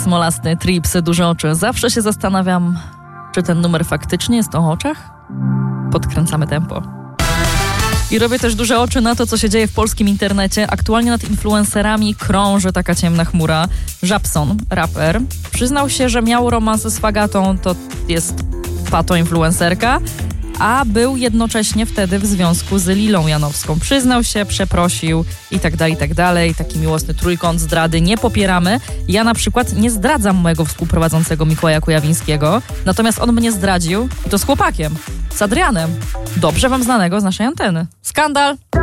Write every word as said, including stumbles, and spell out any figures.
Smolasty, Trips, Duże oczy. Zawsze się zastanawiam, czy ten numer faktycznie jest o oczach? Podkręcamy tempo. I robię też duże oczy na to, co się dzieje w polskim internecie. Aktualnie nad influencerami krąży taka ciemna chmura. Żabson, raper, przyznał się, że miał romans z Fagatą, to jest pato-influencerka, a był jednocześnie wtedy w związku z Lilą Janowską. Przyznał się, przeprosił i tak dalej, i tak dalej. Taki miłosny trójkąt zdrady nie popieramy. Ja na przykład nie zdradzam mojego współprowadzącego Mikołaja Kujawińskiego, natomiast on mnie zdradził i to z chłopakiem, z Adrianem, dobrze wam znanego z naszej anteny. Skandal!